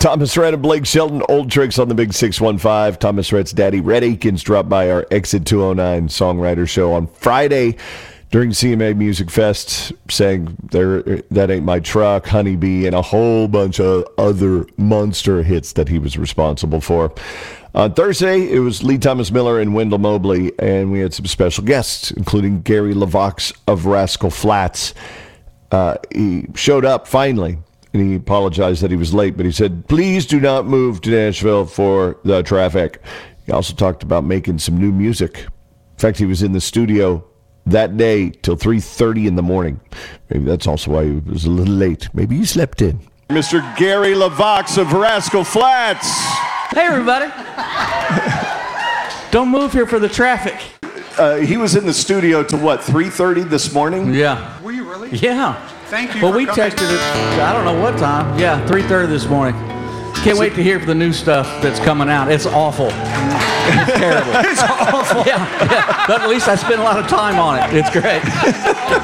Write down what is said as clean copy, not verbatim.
Thomas Rhett and Blake Shelton, Old Tricks on the Big 615. Thomas Rhett's daddy, Rhett Akins, dropped by our Exit 209 songwriter show on Friday during CMA Music Fest, saying That Ain't My Truck, Honeybee, and a whole bunch of other monster hits that he was responsible for. On Thursday, it was Lee Thomas Miller and Wendell Mobley, and we had some special guests, including Gary LaVox of Rascal Flatts. He showed up finally, and he apologized that he was late, but he said, please do not move to Nashville for the traffic. He also talked about making some new music. In fact, he was in the studio that day till 3:30 in the morning. Maybe that's also why he was a little late. Maybe he slept in. Mr. Gary LaVox of Rascal Flatts. Hey, everybody. Don't move here for the traffic. He was in the studio till what, 3:30 this morning? Yeah. Were you really? Yeah. Thank you. Well, for we coming. texted it, I don't know what time. Yeah, 3:30 this morning. Can't wait to hear the new stuff that's coming out. It's awful. It's terrible. It's awful. Yeah. But at least I spent a lot of time on it. It's great.